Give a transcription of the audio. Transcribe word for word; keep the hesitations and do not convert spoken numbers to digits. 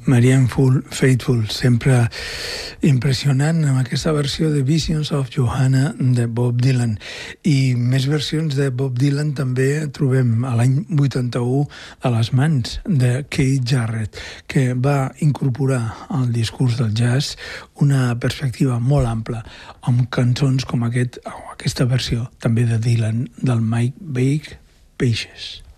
Marianne Faithfull, sempre impressionant amb aquesta versió de Visions of Johanna de Bob Dylan. I més versions de Bob Dylan també trobem a l'any vuitanta-u a les mans de Keith Jarrett, que va incorporar al discurs del jazz una perspectiva molt ampla amb cançons com aquest, o aquesta versió també de Dylan del Mike Bake Pages.